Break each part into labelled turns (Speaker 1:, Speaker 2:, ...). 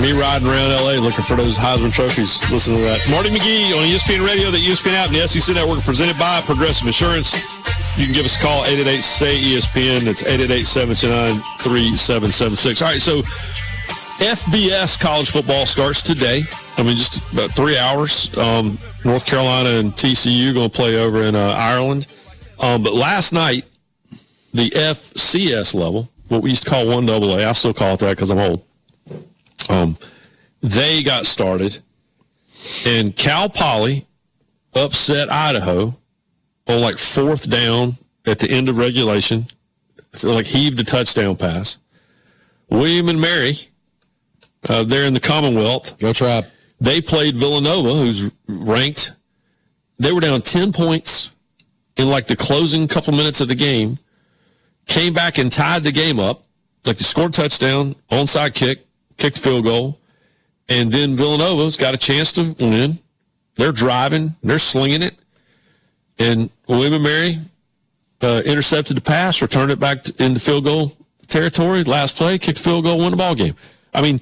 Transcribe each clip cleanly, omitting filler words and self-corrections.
Speaker 1: Me riding around L.A. looking for those Heisman trophies. Listen to that. Marty McGee on ESPN Radio, the ESPN app, and the SEC Network, presented by Progressive Insurance. You can give us a call, 888-SAY-ESPN. That's 888-729-3776. All right, so FBS college football starts today. I mean, just about 3 hours. North Carolina and TCU going to play over in Ireland. But last night, the FCS level, what we used to call 1AA, I still call it that because I'm old, they got started. And Cal Poly upset Idaho on like fourth down at the end of regulation. So like heaved a touchdown pass. William and Mary, they're in the Commonwealth.
Speaker 2: Go Tribe.
Speaker 1: They played Villanova, who's ranked. They were down 10 points in like the closing couple minutes of the game. Came back and tied the game up. Like they scored a touchdown, onside kick, kicked field goal. And then Villanova's got a chance to win. They're driving. They're slinging it. And William and Mary intercepted the pass, returned it back into field goal territory. Last play, kicked field goal, won the ball game. I mean,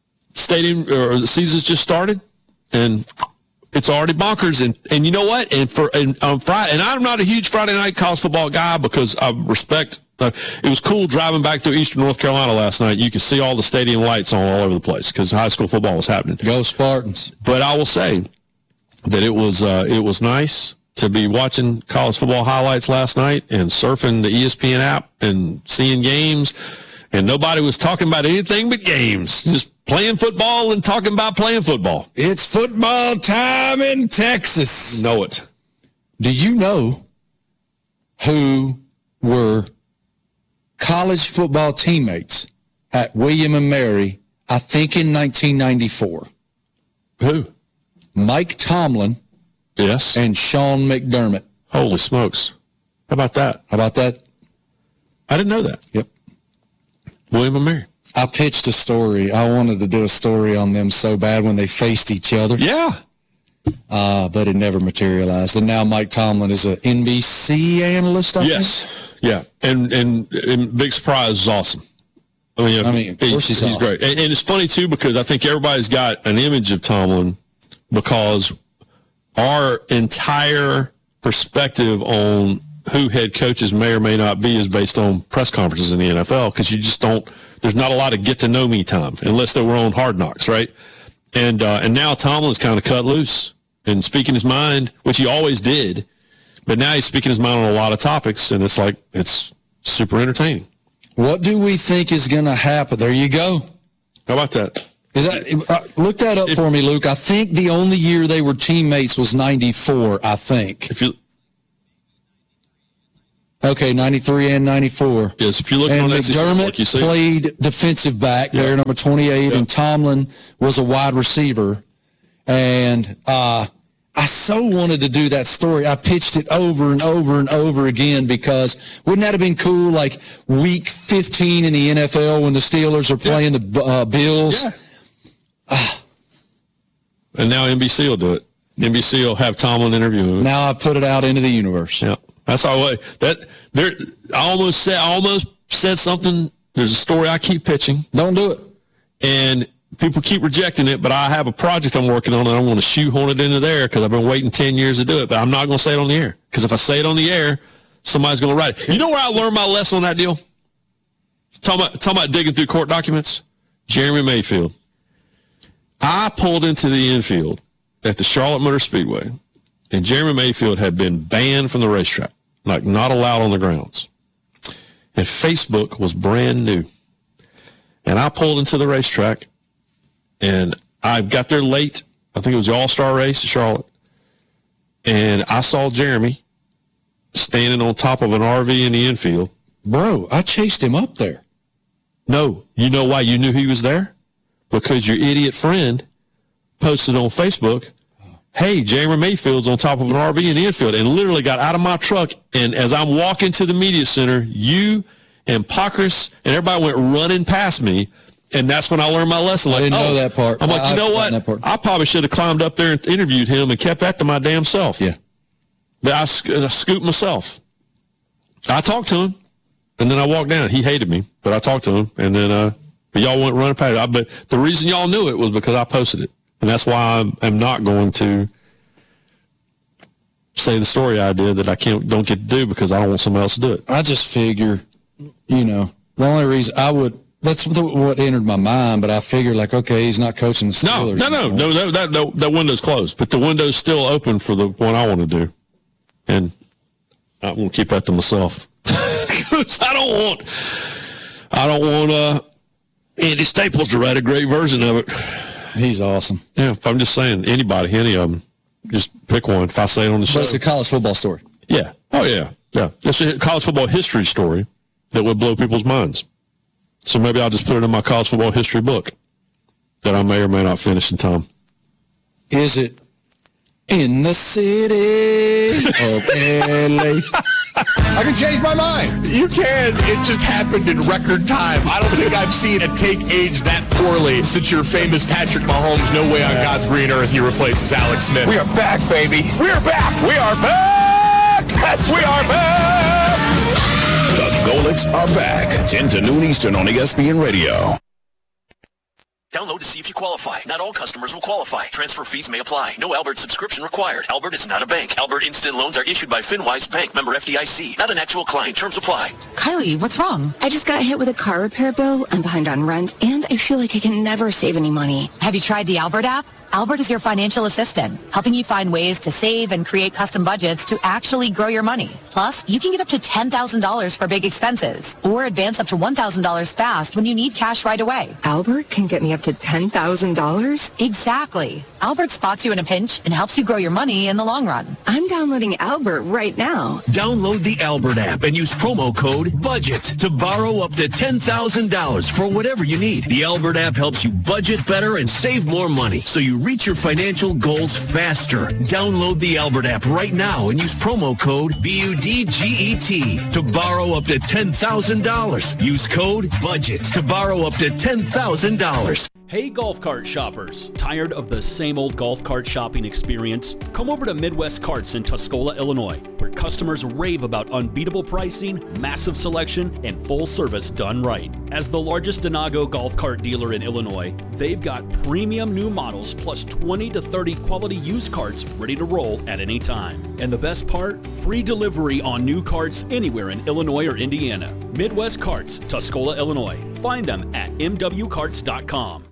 Speaker 1: the season's just started, and it's already bonkers. And you know what? And on Friday, and I'm not a huge Friday night college football guy because I respect. It was cool driving back through Eastern North Carolina last night. You could see all the stadium lights on all over the place because high school football was happening.
Speaker 2: Go Spartans!
Speaker 1: But I will say that it was nice to be watching college football highlights last night and surfing the ESPN app and seeing games, and nobody was talking about anything but games. Just playing football and talking about playing football.
Speaker 2: It's football time in Texas.
Speaker 1: Know it.
Speaker 2: Do you know who were college football teammates at William and Mary, I think in 1994?
Speaker 1: Who?
Speaker 2: Mike Tomlin.
Speaker 1: Yes.
Speaker 2: And Sean McDermott.
Speaker 1: Holy smokes. How about that?
Speaker 2: How about that?
Speaker 1: I didn't know that.
Speaker 2: Yep.
Speaker 1: William and Mary.
Speaker 2: I pitched a story. I wanted to do a story on them so bad when they faced each other.
Speaker 1: Yeah.
Speaker 2: But it never materialized. And now Mike Tomlin is an NBC analyst, I think?
Speaker 1: Yes. Yeah. And big surprise is awesome. I mean,
Speaker 2: of course he's awesome.
Speaker 1: Great. And it's funny, too, because I think everybody's got an image of Tomlin because our entire perspective on who head coaches may or may not be is based on press conferences in the NFL because you just don't – there's not a lot of get-to-know-me time unless they were on Hard Knocks, right? And now Tomlin's kind of cut loose and speaking his mind, which he always did, but now he's speaking his mind on a lot of topics, and it's super entertaining.
Speaker 2: What do we think is going to happen? There you go.
Speaker 1: How about that?
Speaker 2: Look that up for me, Luke. I think the only year they were teammates was 94, I think. Okay, 93 and 94.
Speaker 1: Yes, if you look
Speaker 2: and
Speaker 1: on
Speaker 2: McDermott
Speaker 1: you see
Speaker 2: played defensive back there, number 28, and Tomlin was a wide receiver. And I so wanted to do that story. I pitched it over and over and over again because wouldn't that have been cool, like week 15 in the NFL when the Steelers are playing the Bills?
Speaker 1: Yeah. And now NBC will do it. NBC will have Tomlin interview him.
Speaker 2: Now I put it out into the universe.
Speaker 1: Yeah. That's all. I almost said something. There's a story I keep pitching.
Speaker 2: Don't do it.
Speaker 1: And people keep rejecting it, but I have a project I'm working on, and I'm going to shoehorn it into there because I've been waiting 10 years to do it, but I'm not going to say it on the air because if I say it on the air, somebody's going to write it. You know where I learned my lesson on that deal? Talking about digging through court documents? Jeremy Mayfield. I pulled into the infield at the Charlotte Motor Speedway, and Jeremy Mayfield had been banned from the racetrack, like not allowed on the grounds. And Facebook was brand new. And I pulled into the racetrack, and I got there late. I think it was the All-Star race at Charlotte. And I saw Jeremy standing on top of an RV in the infield.
Speaker 2: Bro, I chased him up there.
Speaker 1: No. You know why you knew he was there? Because your idiot friend posted on Facebook, hey, Jeremy Mayfield's on top of an RV in the infield, and literally got out of my truck. And as I'm walking to the media center, you and Pockers and everybody went running past me. And that's when I learned my lesson. Like,
Speaker 2: I didn't know that part.
Speaker 1: I'm like, you know what? I probably should have climbed up there and interviewed him and kept that to my damn self.
Speaker 2: Yeah.
Speaker 1: But I scooped myself. I talked to him, and then I walked down. He hated me, but I talked to him, and then But y'all went running past it. But the reason y'all knew it was because I posted it. And that's why I'm not going to say the story I did that I don't get to do because I don't want somebody else to do it.
Speaker 2: I just figure, the only reason I would, that's what entered my mind, but I figured okay, he's not coaching the Steelers.
Speaker 1: No, that window's closed, but the window's still open for the one I want to do. And I'm going to keep that to myself. Because I don't want Andy Staples to write a great version of it.
Speaker 2: He's awesome.
Speaker 1: Yeah, I'm just saying, anybody, any of them, just pick one. If I say it on the show.
Speaker 2: But it's a college football story.
Speaker 1: Yeah. Oh, yeah. Yeah. It's a college football history story that would blow people's minds. So maybe I'll just put it in my college football history book that I may or may not finish in time.
Speaker 2: Is it in the city of L.A.?
Speaker 3: I can change my mind. You can. It just happened in record time. I don't think I've seen a take age that poorly since your famous Patrick Mahomes, no way on God's green earth he replaces Alex Smith.
Speaker 4: We are back, baby.
Speaker 3: We are back. We are back. We are back.
Speaker 5: The Golics are back. 10 to noon Eastern on ESPN Radio.
Speaker 6: Download to see if you qualify. Not all customers will qualify. Transfer fees may apply. No Albert subscription required. Albert is not a bank. Albert Instant Loans are issued by FinWise Bank, member FDIC. Not an actual client. Terms apply.
Speaker 7: Kylie, what's wrong?
Speaker 8: I just got hit with a car repair bill. I'm behind on rent, and I feel like I can never save any money.
Speaker 7: Have you tried the Albert app? Albert is your financial assistant, helping you find ways to save and create custom budgets to actually grow your money. Plus, you can get up to $10,000 for big expenses or advance up to $1,000 fast when you need cash right away.
Speaker 8: Albert can get me up to $10,000?
Speaker 7: Exactly. Albert spots you in a pinch and helps you grow your money in the long run.
Speaker 8: I'm downloading Albert right now.
Speaker 6: Download the Albert app and use promo code BUDGET to borrow up to $10,000 for whatever you need. The Albert app helps you budget better and save more money so you reach your financial goals faster. Download the Albert app right now and use promo code BUDGET to borrow up to $10,000. Use code BUDGET to borrow up to $10,000.
Speaker 9: Hey golf cart shoppers, tired of the same old golf cart shopping experience? Come over to Midwest Carts in Tuscola, Illinois, where customers rave about unbeatable pricing, massive selection, and full service done right. As the largest Denago golf cart dealer in Illinois, they've got premium new models plus 20 to 30 quality used carts ready to roll at any time. And the best part? Free delivery on new carts anywhere in Illinois or Indiana. Midwest Carts, Tuscola, Illinois. Find them at mwcarts.com.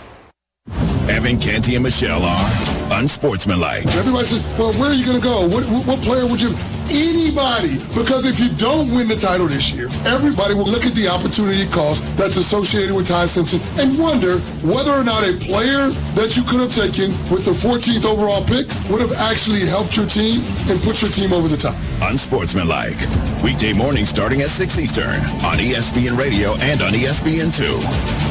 Speaker 5: Evan, Canty, and Michelle are unsportsmanlike.
Speaker 10: Everybody says, well, where are you going to go? What player would you... Anybody, because if you don't win the title this year, everybody will look at the opportunity cost that's associated with Ty Simpson and wonder whether or not a player that you could have taken with the 14th overall pick would have actually helped your team and put your team over the top.
Speaker 5: Unsportsmanlike. Weekday mornings starting at 6 Eastern on ESPN Radio and on ESPN2.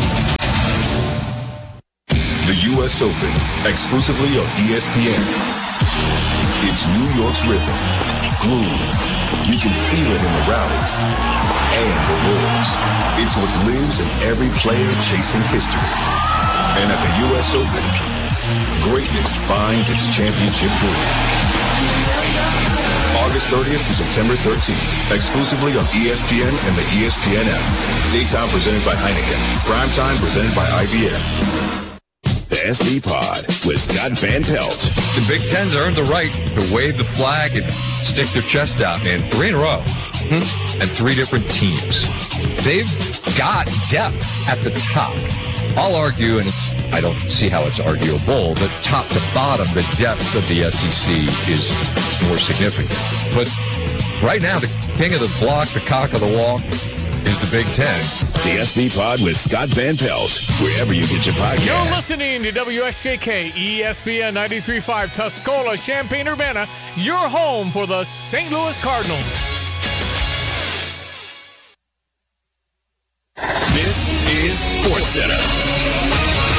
Speaker 11: The U.S. Open, exclusively on ESPN. It's New York's rhythm, grooves. You can feel it in the rallies and the roars. It's what lives in every player chasing history. And at the U.S. Open, greatness finds its championship groove. August 30th through September 13th, exclusively on ESPN and the ESPN app. Daytime presented by Heineken. Primetime presented by IBM.
Speaker 5: The SB Pod with Scott Van Pelt.
Speaker 12: The Big Ten's earned the right to wave the flag and stick their chest out, man. 3 in a row. And 3 different teams. They've got depth at the top. I'll argue, and I don't see how it's arguable, that top to bottom, the depth of the SEC is more significant. But right now, the king of the block, the cock of the walk, is the Big Ten.
Speaker 5: The SB Pod with Scott Van Pelt, wherever you get your podcast.
Speaker 13: You're listening to WSJK ESPN 93.5 Tuscola, Champaign-Urbana, your home for the St. Louis Cardinals.
Speaker 5: This is SportsCenter.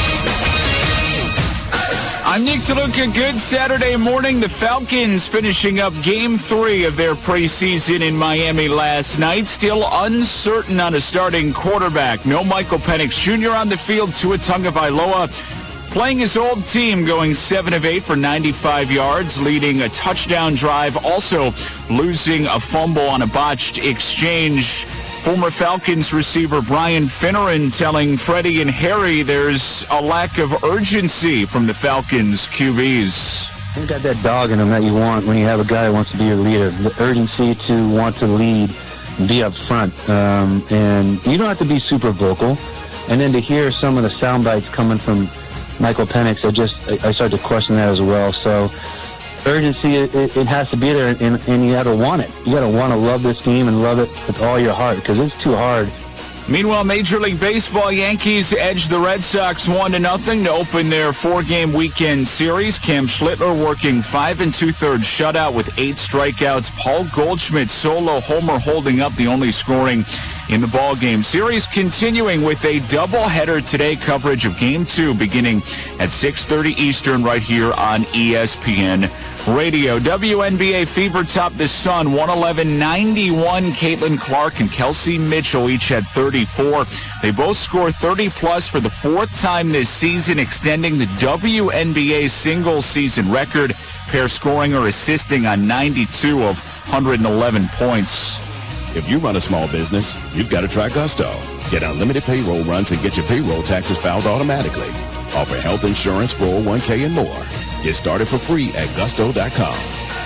Speaker 14: I'm Nick DeLuca. Good Saturday morning. The Falcons finishing up Game 3 of their preseason in Miami last night. Still uncertain on a starting quarterback. No Michael Penix Jr. on the field. Tua Tagovailoa playing his old team, going 7 of 8 for 95 yards, leading a touchdown drive. Also losing a fumble on a botched exchange. Former Falcons receiver Brian Finneran telling Freddie and Harry there's a lack of urgency from the Falcons QBs.
Speaker 4: You've got that dog in them that you want when you have a guy who wants to be your leader. The urgency to want to lead, be up front. And you don't have to be super vocal. And then to hear some of the sound bites coming from Michael Penix, I start to question that as well. So urgency, it has to be there, and you got to want it. You got to want to love this team and love it with all your heart, because it's too hard.
Speaker 14: Meanwhile, Major League Baseball Yankees edged the Red Sox 1-0 to open their 4-game weekend series. Cam Schlittler working 5 2/3 shutout with 8 strikeouts. Paul Goldschmidt solo homer holding up the only scoring in the ball game. Series continuing with a doubleheader today. Coverage of Game 2 beginning at 6:30 Eastern right here on ESPN Radio. WNBA Fever topped the Sun 111-91. Caitlin Clark and Kelsey Mitchell each had 34. They both scored 30-plus for the 4th time this season, extending the WNBA single season record. Pair scoring or assisting on 92 of 111 points.
Speaker 5: If you run a small business, you've got to try Gusto. Get unlimited payroll runs and get your payroll taxes filed automatically. Offer health insurance, 401k, and more. Get started for free at gusto.com.